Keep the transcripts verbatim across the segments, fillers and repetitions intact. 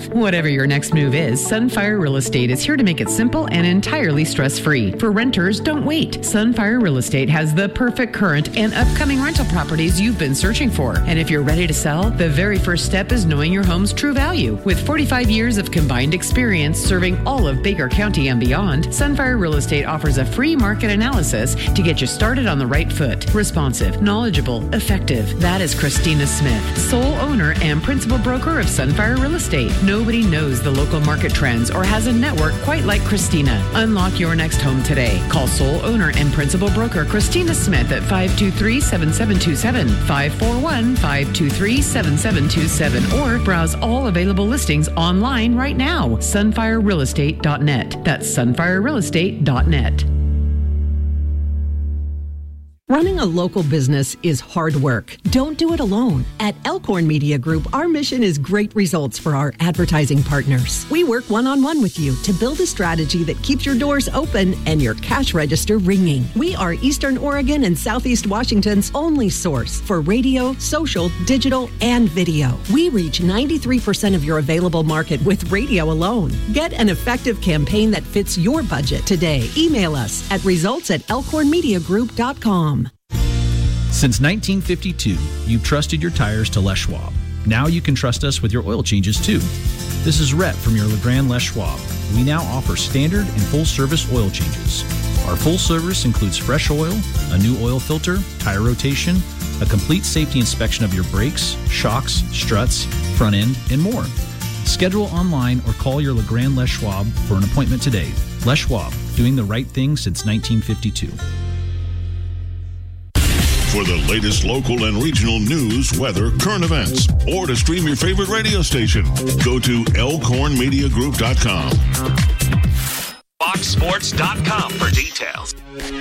yourself. Whatever your next move is, Sunfire Real Estate is here to make it simple and entirely stress-free. For renters, don't wait. Sunfire Real Estate has the perfect current and upcoming rental properties you've been searching for. And if you're ready to sell, the very first step is knowing your home's true value. With forty-five years of combined experience serving all of Baker County and beyond, Sunfire Real Estate offers a free market analysis to get you started on the right foot. Responsive, knowledgeable, effective. That is Christina Smith, sole owner and principal broker of Sunfire Real Estate. Nobody knows the local market trends or has a network quite like Christina. Unlock your next home today. Call sole owner and principal broker Christina Smith at five two three, seven seven two seven, five four one, five two three, seven seven two seven, or browse all available listings online right now. sunfire real estate dot net. That's sunfire real estate dot net. Running a local business is hard work. Don't do it alone. At Elkhorn Media Group, our mission is great results for our advertising partners. We work one-on-one with you to build a strategy that keeps your doors open and your cash register ringing. We are Eastern Oregon and Southeast Washington's only source for radio, social, digital, and video. We reach ninety-three percent of your available market with radio alone. Get an effective campaign that fits your budget today. Email us at results at elkhorn media group dot com. Since nineteen fifty-two, you've trusted your tires to Les Schwab. Now you can trust us with your oil changes too. This is Rhett from your LeGrand Les Schwab. We now offer standard and full-service oil changes. Our full service includes fresh oil, a new oil filter, tire rotation, a complete safety inspection of your brakes, shocks, struts, front end, and more. Schedule online or call your LeGrand Les Schwab for an appointment today. Les Schwab, doing the right thing since nineteen fifty-two. For the latest local and regional news, weather, current events, or to stream your favorite radio station, go to elkhorn media group dot com. fox sports dot com for details.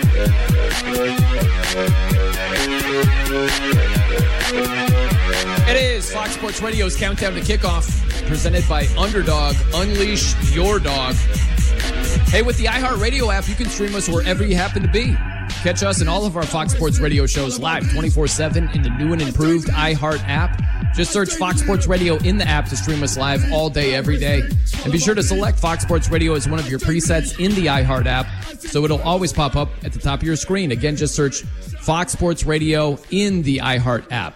It is Fox Sports Radio's Countdown to Kickoff, presented by Underdog. Unleash your dog. Hey, with the iHeartRadio app, you can stream us wherever you happen to be. Catch us and all of our Fox Sports Radio shows live twenty-four seven in the new and improved iHeart app. Just search Fox Sports Radio in the app to stream us live all day, every day. And be sure to select Fox Sports Radio as one of your presets in the iHeart app, so it'll always pop up at the top of your screen. Again, just search Fox Sports Radio in the iHeart app.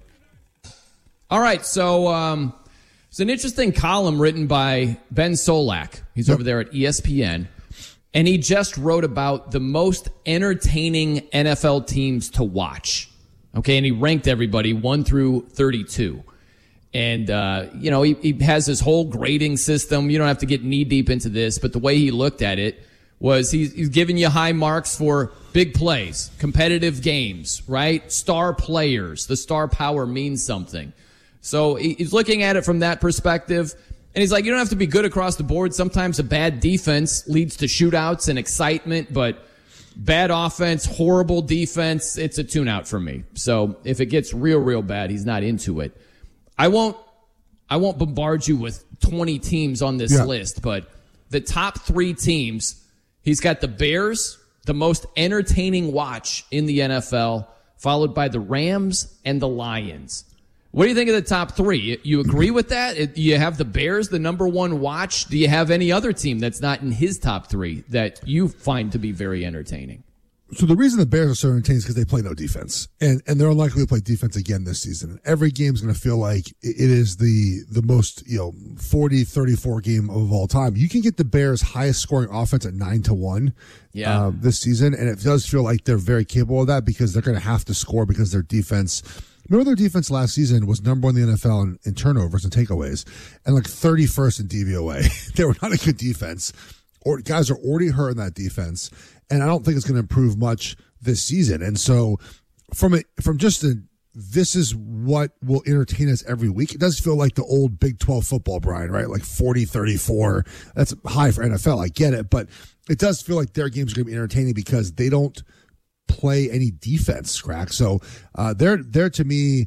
All right, so um, it's an interesting column written by Ben Solak. He's yep. over there at E S P N. And he just wrote about the most entertaining N F L teams to watch. Okay, and he ranked everybody one through thirty-two. And, uh, you know, he, he has his whole grading system. You don't have to get knee-deep into this, but the way he looked at it was he's, he's giving you high marks for big plays, competitive games, right? Star players. The star power means something. So he's looking at it from that perspective. And he's like, you don't have to be good across the board. Sometimes a bad defense leads to shootouts and excitement, but bad offense, horrible defense, it's a tune-out for me. So if it gets real, real bad, he's not into it. I won't, I won't bombard you with twenty teams on this yeah. list, but the top three teams, he's got the Bears, the most entertaining watch in the N F L, followed by the Rams and the Lions. What do you think of the top three? You agree with that? Do you have the Bears, the number one watch? Do you have any other team that's not in his top three that you find to be very entertaining? So the reason the Bears are so entertaining is because they play no defense, and and they're unlikely to play defense again this season. And every game is going to feel like it is the the most, you know, forty thirty-four game of all time. You can get the Bears' highest scoring offense at nine to one yeah. uh, this season, and it does feel like they're very capable of that because they're going to have to score because their defense. Remember their defense last season was number one in the N F L in, in turnovers and takeaways, and like thirty-first in D V O A. They were not a good defense. Or guys are already hurt in that defense, and I don't think it's going to improve much this season. And so, from it, from just a, this is what will entertain us every week. It does feel like the old Big twelve football, Brian, right? Like forty thirty-four. That's high for N F L. I get it, but it does feel like their games are going to be entertaining because they don't play any defense, crack. So uh, they're they're to me,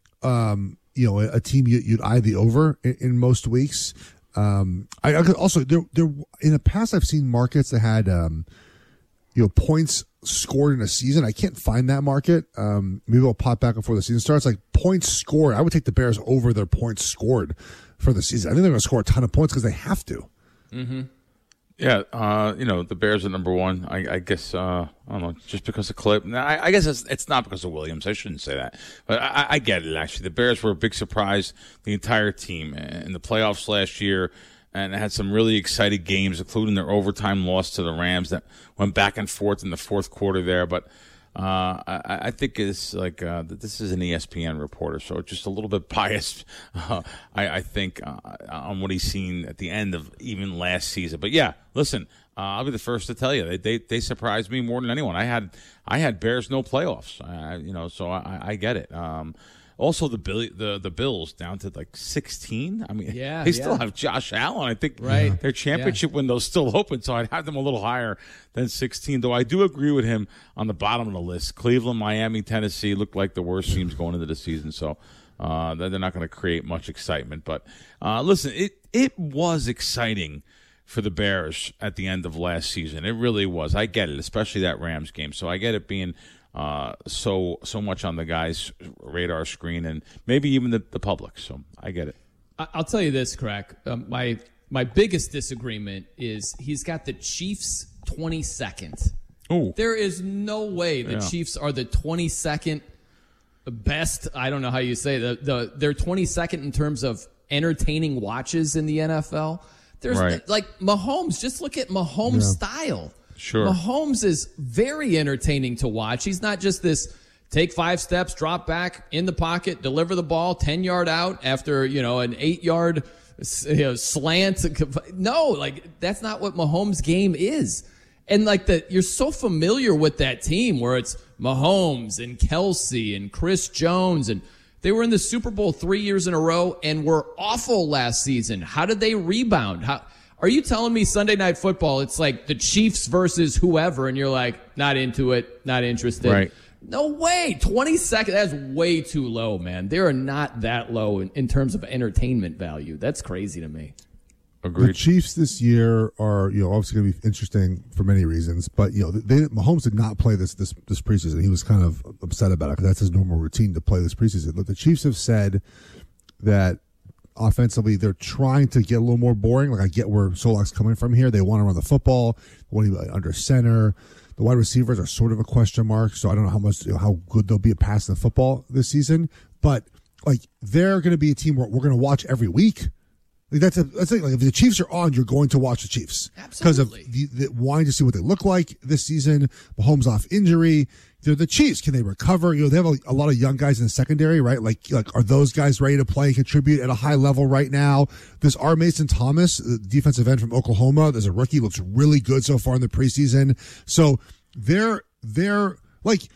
um, you know, a, a team you, you'd eye the over in, in most weeks. Um, I, I could also there there in the past I've seen markets that had um, you know, points scored in a season. I can't find that market. Um, maybe I'll pop back before the season starts. Like points scored, I would take the Bears over their points scored for the season. I think they're going to score a ton of points because they have to. Mm-hmm. Yeah, uh, you know, the Bears are number one. I, I guess, uh, I don't know, just because of Clip. I, I guess it's, it's not because of Williams. I shouldn't say that. But I, I get it, actually. The Bears were a big surprise, the entire team, in the playoffs last year, and had some really exciting games, including their overtime loss to the Rams that went back and forth in the fourth quarter there. But Uh, I, I think it's like uh, this is an E S P N reporter, so just a little bit biased, uh, I, I think, uh, on what he's seen at the end of even last season. But yeah, listen, uh, I'll be the first to tell you they, they they surprised me more than anyone. I had I had Bears no playoffs, uh, you know, so I, I get it. Um, Also, the Bill, the the Bills down to like sixteen. I mean, yeah, they still yeah. have Josh Allen. I think right. their championship yeah. window's still open, so I'd have them a little higher than sixteen. Though I do agree with him on the bottom of the list. Cleveland, Miami, Tennessee look like the worst teams going into the season, so uh, they're not going to create much excitement. But uh, listen, it it was exciting for the Bears at the end of last season. It really was. I get it, especially that Rams game. So I get it being Uh, so so much on the guys' radar screen and maybe even the, the public. So I get it. I'll tell you this, Crack. Um, my my biggest disagreement is he's got the Chiefs twenty-second. Ooh. There is no way the Yeah. Chiefs are the twenty-second best. I don't know how you say it. The, the they're twenty-second in terms of entertaining watches in the N F L. There's Right. like Mahomes. Just look at Mahomes' Yeah. style. Sure. Mahomes is very entertaining to watch. He's not just this take five steps, drop back in the pocket, deliver the ball ten yard out after, you know, an eight yard you know, slant. No, like that's not what Mahomes' game is. And like the, you're so familiar with that team where it's Mahomes and Kelsey and Chris Jones, and they were in the Super Bowl three years in a row and were awful last season. How did they rebound? How, Are you telling me Sunday Night Football, it's like the Chiefs versus whoever, and you're like, not into it, not interested? Right. No way. twenty-second, that's way too low, man. They are not that low in, in terms of entertainment value. That's crazy to me. Agreed. The Chiefs this year are, you know, obviously going to be interesting for many reasons, but you know, they, Mahomes did not play this this this preseason. He was kind of upset about it because that's his normal routine to play this preseason. Look, the Chiefs have said that offensively, they're trying to get a little more boring. Like I get where Solak's coming from here. They want to run the football. They want to be under center. The wide receivers are sort of a question mark, so I don't know how much, you know, how good they'll be at passing the football this season. But like they're going to be a team where we're going to watch every week. Like that's a that's like, like if the Chiefs are on, you're going to watch the Chiefs because of the, the wanting to see what they look like this season. Mahomes off injury. They're the Chiefs. Can they recover? You know, they have a, a lot of young guys in the secondary, right? Like, like, are those guys ready to play and contribute at a high level right now? There's R. Mason Thomas, the defensive end from Oklahoma. There's a rookie, looks really good so far in the preseason. So they're, they're like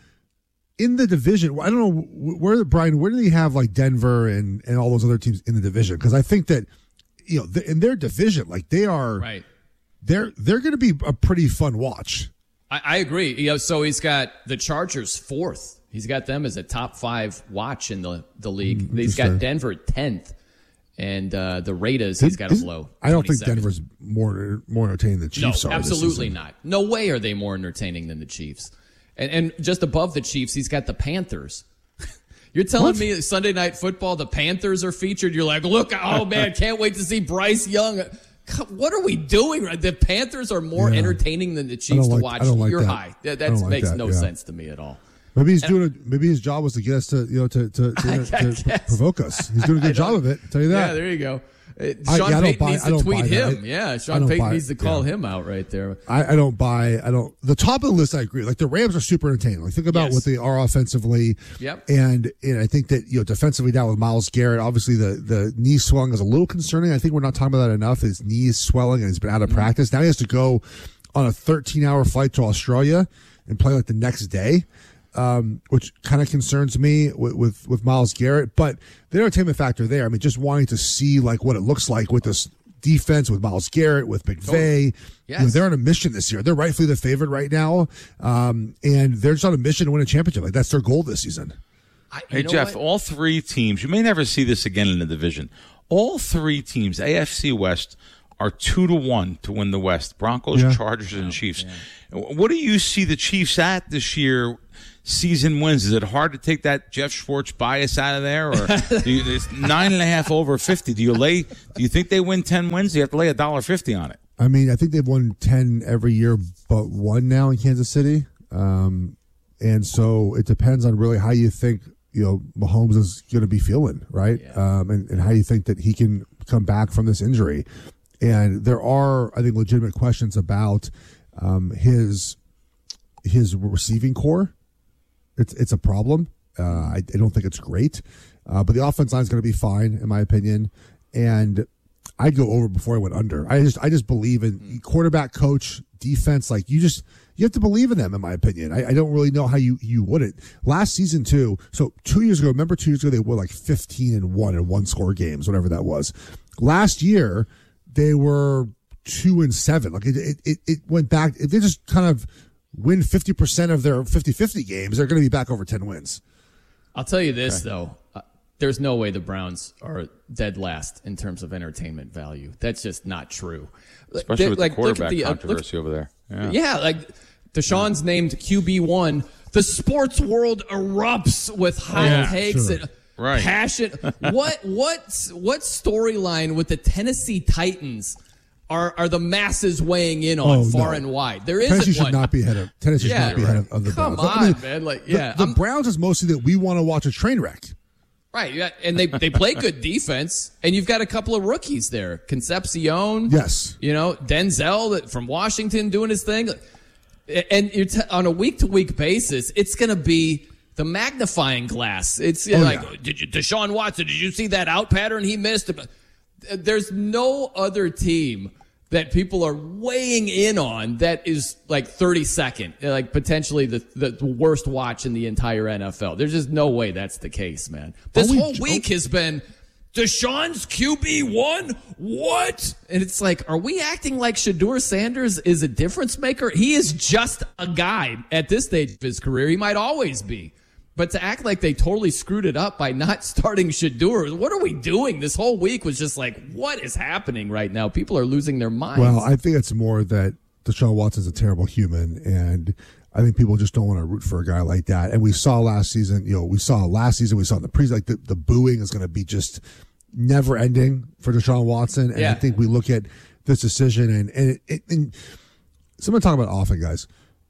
in the division. I don't know where, Brian, where do they have like Denver and, and all those other teams in the division? Because I think that, you know, in their division, like they are, right. they're, they're going to be a pretty fun watch. I, I agree. You know, so he's got the Chargers fourth. He's got them as a top five watch in the, the league. He's got Denver tenth, and uh, the Raiders he's got a low. I don't think Denver's more more entertaining than the Chiefs no, are. Absolutely not. No way are they more entertaining than the Chiefs. And, and just above the Chiefs, he's got the Panthers. You're telling what? me that Sunday Night Football, the Panthers are featured. You're like, look, oh man, can't wait to see Bryce Young. What are we doing? The Panthers are more yeah. entertaining than the Chiefs like, to watch. Like You're that. high. That that's, like makes that, no yeah. sense to me at all. Maybe he's and, doing. A, maybe his job was to get us to, you know, to to, to, to, to provoke us. He's doing a good job of it. I'll tell you that. Yeah, there you go. Uh, I, Sean yeah, Payton buy, needs to tweet him. I, yeah, Sean Payton buy, needs to call yeah. him out right there. I, I don't buy. I don't. The top of the list, I agree. Like the Rams are super entertaining. Like think about yes. what they are offensively. Yep. And and I think that you know defensively now with Myles Garrett, obviously the the knee swelling is a little concerning. I think we're not talking about that enough. His knee is swelling and he's been out of mm-hmm. practice. Now he has to go on a thirteen hour flight to Australia and play like the next day. Um, which kind of concerns me with, with, with Myles Garrett, but the entertainment factor there. I mean, just wanting to see like what it looks like with this defense, with Myles Garrett, with McVay. Yes. You know, they're on a mission this year. They're rightfully the favorite right now. Um, and they're just on a mission to win a championship. Like that's their goal this season. I, hey, Jeff, what? all three teams, you may never see this again in the division. All three teams, A F C West, are two to one to win the West. Broncos, Yeah. Chargers, and Chiefs. What do you see the Chiefs at this year? Season wins. Is it hard to take that Jeff Schwartz bias out of there, or do you, it's nine and a half over fifty? Do you lay? Do you think they win ten wins? Do you have to lay a dollar fifty on it? I mean, I think they've won ten every year, but one now in Kansas City, um, and so it depends on really how you think you know Mahomes is going to be feeling, right? Yeah. Um, and, and how you think that he can come back from this injury. And there are, I think, legitimate questions about um, his his receiving core. It's it's a problem. Uh, I, I don't think it's great, uh, but the offense line is going to be fine, in my opinion. And I'd go over before I went under. I just I just believe in quarterback, coach, defense. Like you just you have to believe in them, in my opinion. I, I don't really know how you you wouldn't. Last season too. So two years ago, remember two years ago they were like fifteen and one in one score games, whatever that was. Last year they were two and seven. Like it it it went back. They just kind of win fifty percent of their fifty-fifty games, they're going to be back over ten wins. I'll tell you this, okay. though. Uh, there's no way the Browns are dead last in terms of entertainment value. That's just not true. Especially They're, with like, the quarterback the, uh, controversy look, over there. Yeah, yeah like Deshaun's yeah. named Q B one. The sports world erupts with hot yeah, takes sure. and right. passion. what what what storyline with the Tennessee Titans Are are the masses weighing in on oh, far no. and wide? There isn't Tennessee should one. not be ahead of Tennessee yeah, should not be right. ahead of, of the Come Browns. on, I mean, man! Like, the, yeah, the I'm, Browns is mostly that we want to watch a train wreck. Right, yeah, and they they play good defense, and you've got a couple of rookies there, Concepcion, yes, you know Denzel from Washington doing his thing, and you're t- on a week to week basis, it's going to be the magnifying glass. It's oh, like, yeah. did you, Deshaun Watson? Did you see that out pattern he missed? There's no other team that people are weighing in on that is like thirty second, like potentially the, the worst watch in the entire N F L. There's just no way that's the case, man. This we, whole week has been Deshaun's Q B one? What? And it's like, are we acting like Shedeur Sanders is a difference maker? He is just a guy at this stage of his career. He might always be. But to act like they totally screwed it up by not starting Shedeur, what are we doing? This whole week was just like, what is happening right now? People are losing their minds. Well, I think it's more that Deshaun Watson's a terrible human, and I think people just don't want to root for a guy like that. And we saw last season, you know, we saw last season, we saw in the pre, like the, the booing is going to be just never ending for Deshaun Watson. And yeah. I think we look at this decision, and and, it, it, and someone talk about often, guys.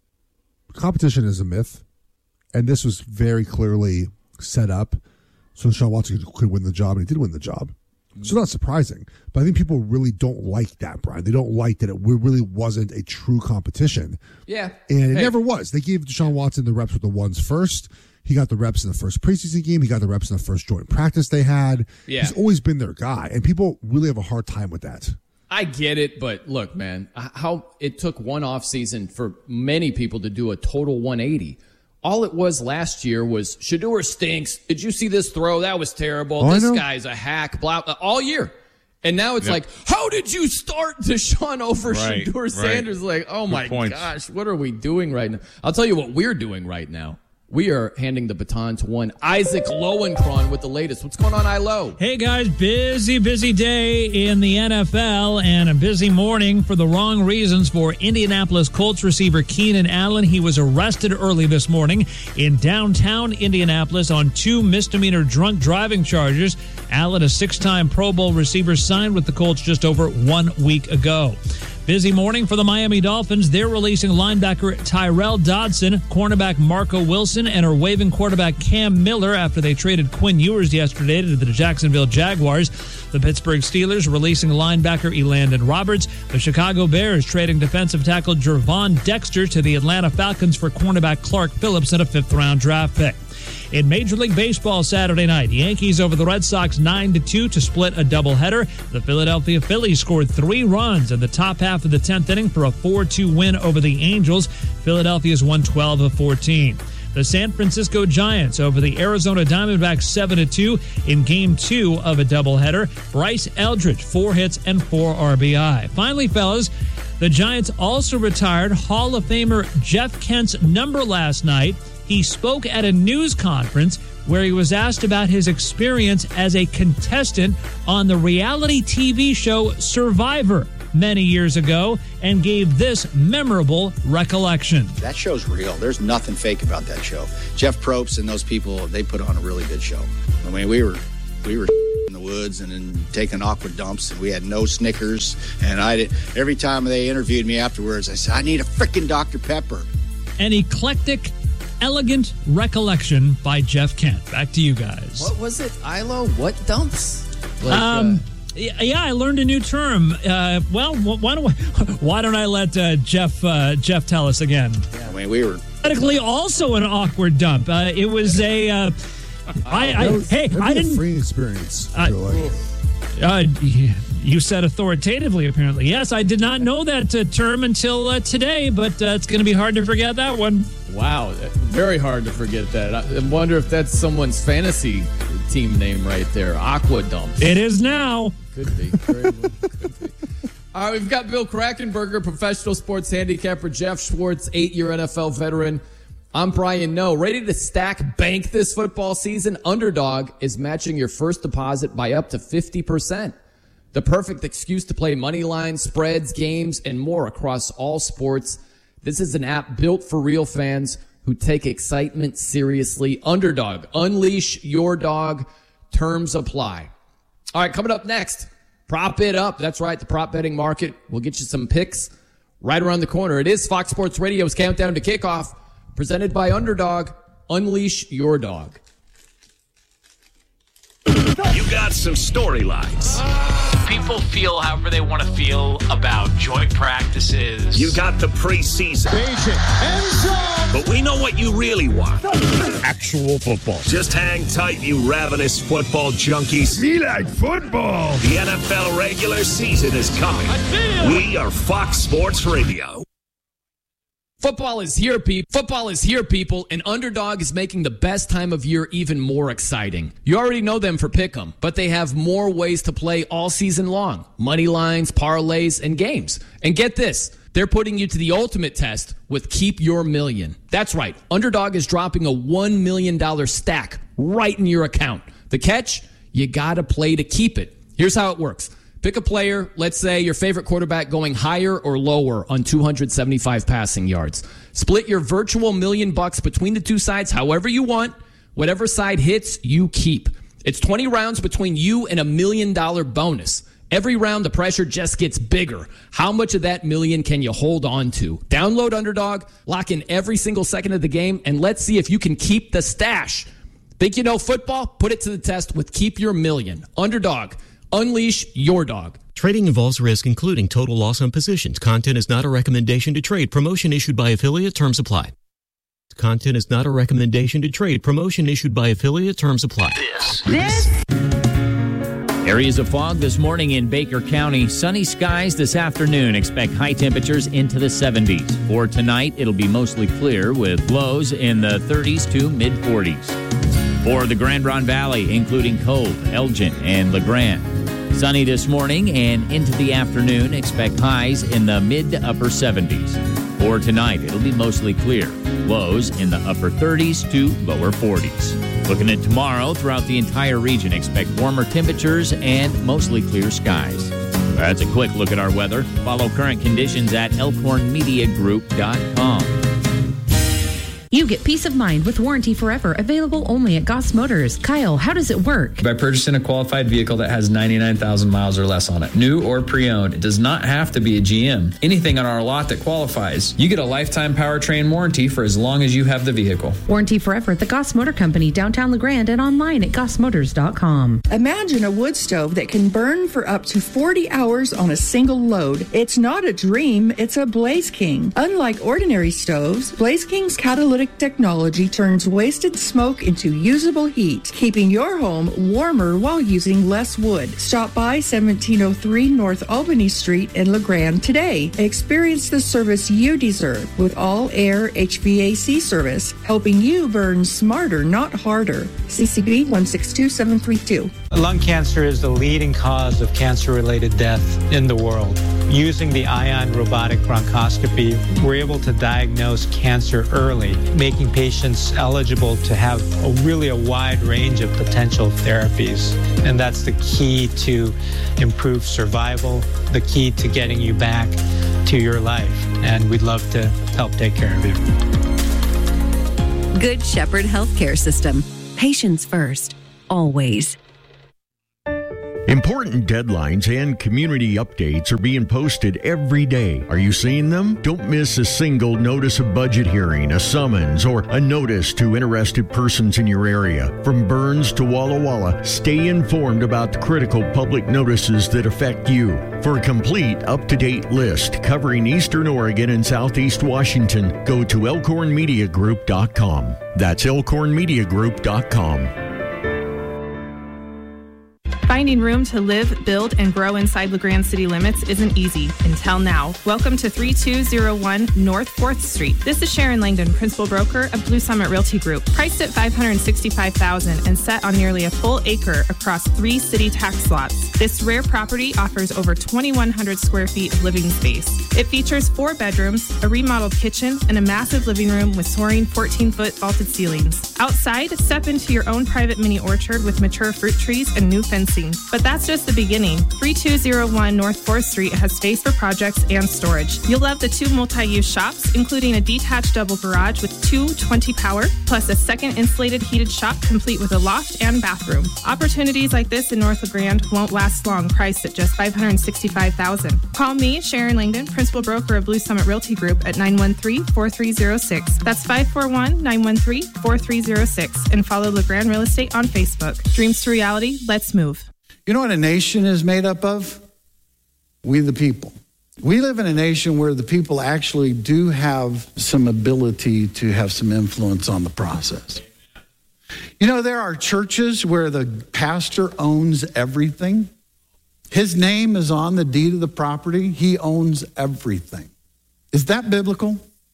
Competition is a myth. And this was very clearly set up so Deshaun Watson could, could win the job, and he did win the job. So not surprising. But I think people really don't like that, Brian. They don't like that it really wasn't a true competition. Yeah. And it hey. never was. They gave Deshaun Watson the reps with the ones first. He got the reps in the first preseason game. He got the reps in the first joint practice they had. Yeah. He's always been their guy. And people really have a hard time with that. I get it, but look, man, how it took one offseason for many people to do a total one eighty. All it was last year was Shedeur stinks. Did you see this throw? That was terrible. Oh, this guy's a hack. Blah, blah, all year. And now it's yep. like, how did you start Deshaun over right, Shedeur right. Sanders? Like, oh Good my points. gosh, what are we doing right now? I'll tell you what we're doing right now. We are handing the baton to one Isaac Lowenkron with the latest. What's going on, I-Lo? Hey, guys. Busy, busy day in the N F L and a busy morning for the wrong reasons for Indianapolis Colts receiver Keenan Allen. He was arrested early this morning in downtown Indianapolis on two misdemeanor drunk driving charges. Allen, a six-time Pro Bowl receiver, signed with the Colts just over one week ago. Busy morning for the Miami Dolphins. They're releasing linebacker Tyrell Dodson, cornerback Marco Wilson, and are waiving quarterback Cam Miller after they traded Quinn Ewers yesterday to the Jacksonville Jaguars. The Pittsburgh Steelers releasing linebacker Elandon Roberts. The Chicago Bears trading defensive tackle Gervon Dexter to the Atlanta Falcons for cornerback Clark Phillips and a fifth-round draft pick. In Major League Baseball Saturday night, Yankees over the Red Sox nine to two to split a doubleheader. The Philadelphia Phillies scored three runs in the top half of the tenth inning for a four two win over the Angels. Philadelphia's won twelve of fourteen. The San Francisco Giants over the Arizona Diamondbacks seven to two in Game two of a doubleheader. Bryce Eldridge, four hits and four R B I. Finally, fellas, the Giants also retired Hall of Famer Jeff Kent's number last night. He spoke at a news conference where he was asked about his experience as a contestant on the reality T V show Survivor. many years ago and gave this memorable recollection. That show's real. There's nothing fake about that show. Jeff Probst and those people, they put on a really good show. I mean, we were we were in the woods and then taking aqua dumps, and we had no Snickers. And I did, every time they interviewed me afterwards, I said, I need a freaking Doctor Pepper. An eclectic, elegant recollection by Jeff Kent. Back to you guys. What was it, Ilo? What dumps? Like, um, uh, yeah, I learned a new term. Uh, well, why don't I, why don't I let uh, Jeff uh, Jeff tell us again? Yeah, I mean, we were technically also an awkward dump. Uh, it was a. Uh, I, I was, hey, I didn't. A free experience. I feel like. Uh, you said authoritatively, apparently. Yes, I did not know that uh, term until uh, today, but uh, it's going to be hard to forget that one. Wow, very hard to forget that. I wonder if that's someone's fantasy team name right there, Aqua Dumps. It is now. Could be. Very well, could be. All right, we've got Bill Krackomberger, professional sports handicapper, Jeff Schwartz, eight-year N F L veteran. I'm Brian Noe. Ready to stack bank this football season? Underdog is matching your first deposit by up to fifty percent. The perfect excuse to play money lines, spreads, games, and more across all sports. This is an app built for real fans who take excitement seriously. Underdog. Unleash your dog. Terms apply. All right, coming up next, prop it up. That's right, the prop betting market. We'll get you some picks right around the corner. It is Fox Sports Radio's Countdown to Kickoff, presented by Underdog. Unleash your dog. You got some storylines. People feel however they want to feel about joint practices. You got the preseason. But we know what you really want. Actual football. Just hang tight, you ravenous football junkies. We like football. The N F L regular season is coming. We are Fox Sports Radio. Football is here, people. Football is here, people, and Underdog is making the best time of year even more exciting. You already know them for Pick'em, but they have more ways to play all season long. Money lines, parlays, and games. And get this, they're putting you to the ultimate test with Keep Your Million. That's right, Underdog is dropping a one million dollars stack right in your account. The catch? You gotta play to keep it. Here's how it works. Pick a player, let's say your favorite quarterback going higher or lower on two hundred seventy-five passing yards. Split your virtual million bucks between the two sides however you want. Whatever side hits, you keep. It's twenty rounds between you and a million dollar bonus. Every round, the pressure just gets bigger. How much of that million can you hold on to? Download Underdog, lock in every single second of the game, and let's see if you can keep the stash. Think you know football? Put it to the test with Keep Your Million. Underdog. Unleash your dog. Trading involves risk, including total loss on positions. Content is not a recommendation to trade. Promotion issued by affiliate. Terms apply. Content is not a recommendation to trade. Promotion issued by affiliate. Terms apply. This. This. Areas of fog this morning in Baker County. Sunny skies this afternoon. Expect high temperatures into the seventies. For tonight, it'll be mostly clear with lows in the thirties to mid-forties. For the Grand Ronde Valley, including Cove, Elgin, and LeGrand. Sunny this morning and into the afternoon. Expect highs in the mid to upper seventies. For tonight, it'll be mostly clear. Lows in the upper thirties to lower forties. Looking at tomorrow, throughout the entire region, expect warmer temperatures and mostly clear skies. That's a quick look at our weather. Follow current conditions at elkhorn media group dot com. You get peace of mind with Warranty Forever, available only at Goss Motors. Kyle, how does it work? By purchasing a qualified vehicle that has ninety-nine thousand miles or less on it, new or pre-owned. It does not have to be a G M. Anything on our lot that qualifies. You get a lifetime powertrain warranty for as long as you have the vehicle. Warranty Forever at the Goss Motor Company, downtown LeGrand, and online at goss motors dot com. Imagine a wood stove that can burn for up to forty hours on a single load. It's not a dream, it's a Blaze King. Unlike ordinary stoves, Blaze King's catalytic technology turns wasted smoke into usable heat, keeping your home warmer while using less wood. Stop by seventeen oh three North Albany Street in LeGrand today. Experience the service you deserve with all air H V A C service, helping you burn smarter, not harder. C C B one six two seven three two. Lung cancer is the leading cause of cancer-related death in the world. Using the Ion robotic bronchoscopy, we're able to diagnose cancer early, making patients eligible to have a really a wide range of potential therapies. And that's the key to improved survival, the key to getting you back to your life. And we'd love to help take care of you. Good Shepherd Healthcare System. Patients first, always. Important deadlines and community updates are being posted every day. Are you seeing them? Don't miss a single notice of budget hearing, a summons, or a notice to interested persons in your area. From Burns to Walla Walla, stay informed about the critical public notices that affect you. For a complete, up-to-date list covering Eastern Oregon and Southeast Washington, go to elkhorn media group dot com. That's elkhorn media group dot com. Finding room to live, build, and grow inside LeGrand city limits isn't easy until now. Welcome to three two zero one North fourth Street. This is Sharon Langdon, Principal Broker of Blue Summit Realty Group. Priced at five hundred sixty-five thousand dollars and set on nearly a full acre across three city tax lots. This rare property offers over twenty-one hundred square feet of living space. It features four bedrooms, a remodeled kitchen, and a massive living room with soaring fourteen-foot vaulted ceilings. Outside, step into your own private mini orchard with mature fruit trees and new fencing. But that's just the beginning. three two zero one North fourth Street has space for projects and storage. You'll love the two multi-use shops, including a detached double garage with two twenty power, plus a second insulated heated shop complete with a loft and bathroom. Opportunities like this in North LeGrand won't last long, priced at just five hundred sixty-five thousand dollars. Call me, Sharon Langdon, Principal Broker of Blue Summit Realty Group at nine one three, four three zero six. That's five four one, nine one three, four three zero six. And follow LeGrand Real Estate on Facebook. Dreams to reality, let's move. You know what a nation is made up of? We the people. We live in a nation where the people actually do have some ability to have some influence on the process. You know, there are churches where the pastor owns everything. His name is on the deed of the property. He owns everything. Is that biblical?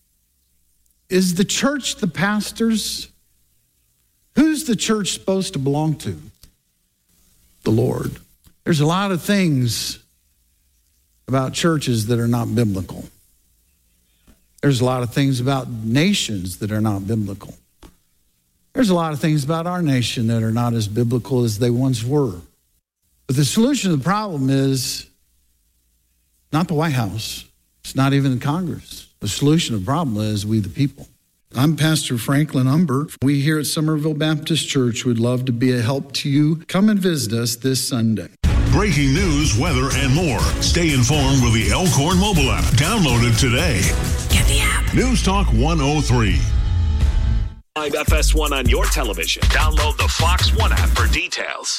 Is the church the pastor's? Who's the church supposed to belong to? The Lord. There's a lot of things about churches that are not biblical. There's a lot of things about nations that are not biblical. There's a lot of things about our nation that are not as biblical as they once were. But the solution to the problem is not the White House. It's not even Congress. The solution to the problem is we the people. I'm Pastor Franklin Umber. We here at Somerville Baptist Church would love to be a help to you. Come and visit us this Sunday. Breaking news, weather, and more. Stay informed with the Elkhorn mobile app. Download it today. Get the app. News Talk one oh three. Find F S one on your television. Download the Fox One app for details.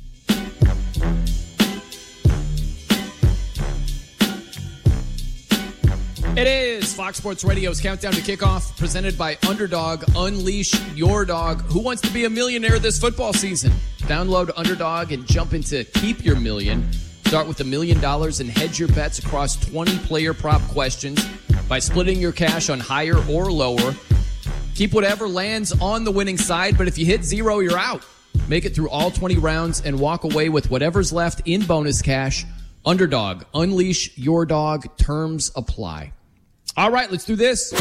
It is Fox Sports Radio's Countdown to Kickoff, presented by Underdog. Unleash your dog. Who wants to be a millionaire this football season? Download Underdog and jump into Keep Your Million. Start with a million dollars and hedge your bets across twenty player prop questions by splitting your cash on higher or lower. Keep whatever lands on the winning side, but if you hit zero, you're out. Make it through all twenty rounds and walk away with whatever's left in bonus cash. Underdog. Unleash your dog. Terms apply. All right, let's do this.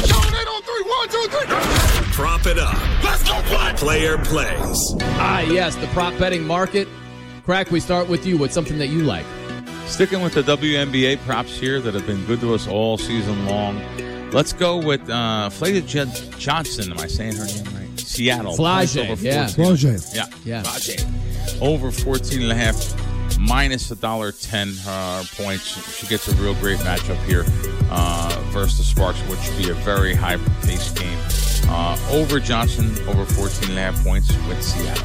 Prop it up. Let's go play. Player plays. Ah, yes, the prop betting market. Crack, we start with you. What's something that you like? Sticking with the W N B A props here that have been good to us all season long. Let's go with uh, Flagey Johnson. Am I saying her name right? Seattle. Flagey, yeah. Flagey. Yeah. Yeah. Flagey. Over fourteen and a half. Minus a dollar ten uh, points. She gets a real great matchup here uh, versus the Sparks, which would be a very high-paced game. Uh, over Johnson, over fourteen and a half points with Seattle.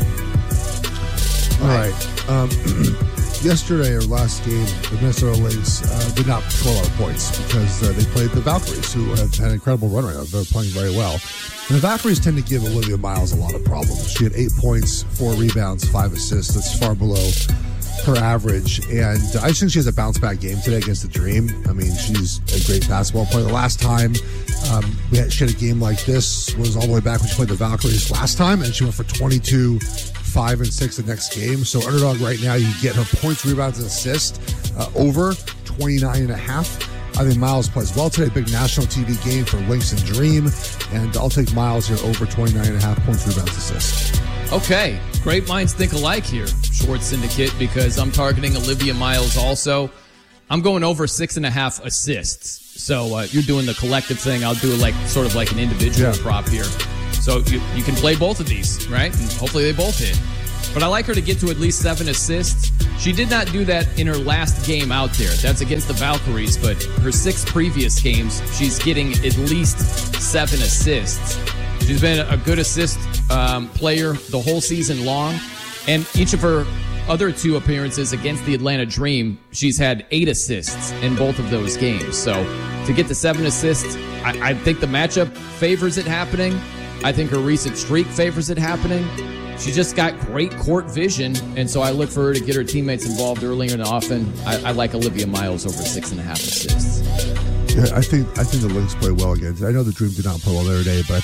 All right. Um, yesterday, or last game, the Minnesota Lynx uh, did not score a lot of points because uh, they played the Valkyries, who have had an incredible run right now. They're playing very well. And the Valkyries tend to give Olivia Miles a lot of problems. She had eight points, four rebounds, five assists. That's far below her average, and I just think she has a bounce-back game today against the Dream. I mean, she's a great basketball player. The last time um, we had, she had a game like this was all the way back when she played the Valkyries last time, and she went for twenty-two, five, and six the next game. So Underdog right now, you get her points, rebounds, and assists uh, over twenty-nine and a half. I think Miles plays well today. Big national T V game for Lynx and Dream. And I'll take Miles here over twenty-nine and a half points, rebounds, assists. Okay. Great minds think alike here, Short Syndicate, because I'm targeting Olivia Miles also. I'm going over six and a half assists. So uh, you're doing the collective thing. I'll do it like sort of like an individual yeah. prop here. So you, you can play both of these, right? And hopefully they both hit. But I like her to get to at least seven assists. She did not do that in her last game out there. That's against the Valkyries, but her six previous games, she's getting at least seven assists. She's been a good assist um, player the whole season long. And each of her other two appearances against the Atlanta Dream, she's had eight assists in both of those games. So to get to seven assists, I, I think the matchup favors it happening. I think her recent streak favors it happening. She just got great court vision, and so I look for her to get her teammates involved earlier and often. I, I like Olivia Miles over six and a half assists. Yeah, I think I think the Lynx play well again. I know the Dream did not play well the other day, but I